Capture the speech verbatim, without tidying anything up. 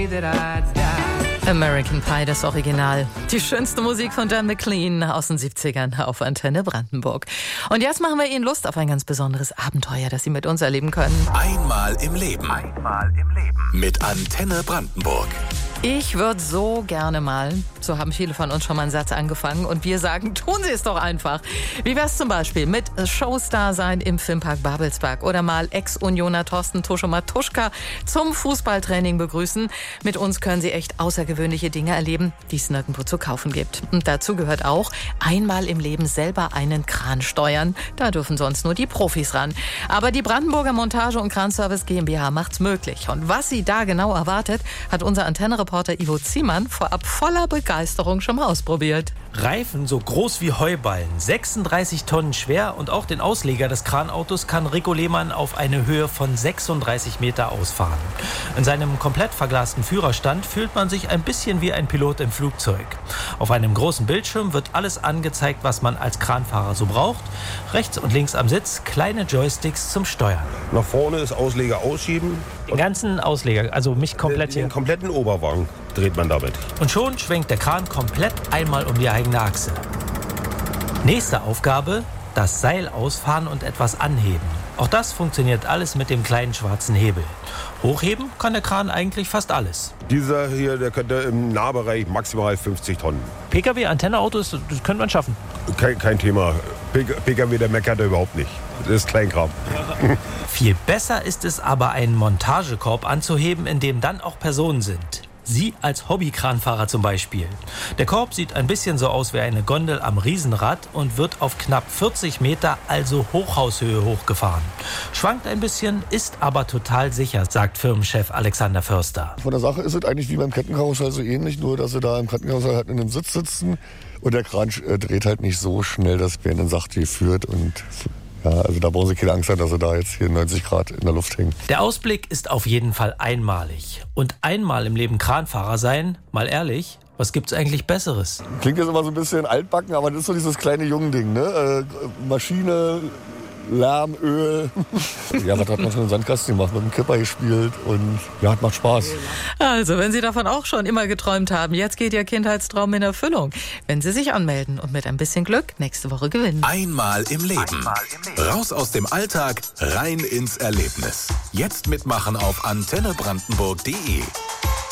day that I'd die. American Pie, das Original. Die schönste Musik von John McLean aus den siebzigern auf Antenne Brandenburg. Und jetzt machen wir Ihnen Lust auf ein ganz besonderes Abenteuer, das Sie mit uns erleben können. Einmal im Leben. Einmal im Leben. Mit Antenne Brandenburg. Ich würde so gerne mal, so haben viele von uns schon mal einen Satz angefangen, und wir sagen, tun Sie es doch einfach. Wie wär's zum Beispiel mit Showstar sein im Filmpark Babelsberg oder mal Ex-Unioner Thorsten Tusche-Matuschka zum Fußballtraining begrüßen. Mit uns können Sie echt außergewöhnliche Dinge erleben, die es nirgendwo zu kaufen gibt. Und dazu gehört auch, einmal im Leben selber einen Kran steuern. Da dürfen sonst nur die Profis ran. Aber die Brandenburger Montage- und Kranservice GmbH macht's möglich. Und was Sie da genau erwartet, hat unser Antenne-Reporter Ivo Ziemann vorab voller Begeisterung schon mal ausprobiert. Reifen so groß wie Heuballen, sechsunddreißig Tonnen schwer, und auch den Ausleger des Kranautos kann Rico Lehmann auf eine Höhe von sechsunddreißig Meter ausfahren. In seinem komplett verglasten Führerstand fühlt man sich ein bisschen wie ein Pilot im Flugzeug. Auf einem großen Bildschirm wird alles angezeigt, was man als Kranfahrer so braucht. Rechts und links am Sitz kleine Joysticks zum Steuern. Nach vorne ist Ausleger ausschieben. Den ganzen Ausleger, also mich komplett Den, hier. den kompletten Oberwagen dreht man damit. Und schon schwenkt der Kran komplett einmal um die eigene Achse. Nächste Aufgabe, das Seil ausfahren und etwas anheben. Auch das funktioniert alles mit dem kleinen schwarzen Hebel. Hochheben kann der Kran eigentlich fast alles. Dieser hier, der könnte im Nahbereich maximal fünfzig Tonnen. Pkw, Antenneautos, das könnte man schaffen. Kein, kein Thema. Pkw, der meckert er überhaupt nicht. Das ist Kleinkram. Viel besser ist es aber, einen Montagekorb anzuheben, in dem dann auch Personen sind. Sie als Hobbykranfahrer zum Beispiel. Der Korb sieht ein bisschen so aus wie eine Gondel am Riesenrad und wird auf knapp vierzig Meter, also Hochhaushöhe, hochgefahren. Schwankt ein bisschen, ist aber total sicher, sagt Firmenchef Alexander Förster. Von der Sache ist es eigentlich wie beim Kettenkarussell so ähnlich, nur dass sie da im Kettenkarussell halt in einem Sitz sitzen und der Kran äh, dreht halt nicht so schnell, dass er einen sachte führt. Und ja, also da brauchen Sie keine Angst haben, dass Sie da jetzt hier neunzig Grad in der Luft hängen. Der Ausblick ist auf jeden Fall einmalig. Und einmal im Leben Kranfahrer sein, mal ehrlich, was gibt's eigentlich Besseres? Klingt jetzt immer so ein bisschen altbacken, aber das ist so dieses kleine Jungding, ne? Äh, Maschine, Lärm, Öl. Ja, was hat man schon im Sandkasten gemacht? Mit dem Kipper gespielt und ja, hat macht Spaß. Also, wenn Sie davon auch schon immer geträumt haben, jetzt geht Ihr Kindheitstraum in Erfüllung. Wenn Sie sich anmelden und mit ein bisschen Glück nächste Woche gewinnen. Einmal im Leben. Einmal im Leben. Raus aus dem Alltag, rein ins Erlebnis. Jetzt mitmachen auf antenne brandenburg punkt de.